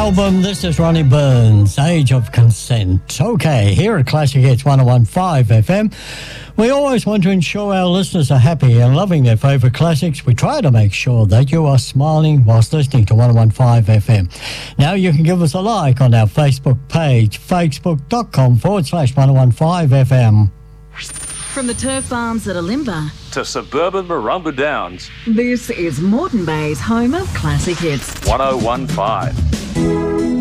album. This is Ronnie Burns, Age of Consent. Okay, here at Classic Hits 101.5 FM, we always want to ensure our listeners are happy and loving their favourite classics. We try to make sure that you are smiling whilst listening to 101.5 FM. Now you can give us a like on our Facebook page, facebook.com/101.5 FM. From the turf farms at Alimba to suburban Marumba Downs, this is Moreton Bay's home of classic hits. 101.5.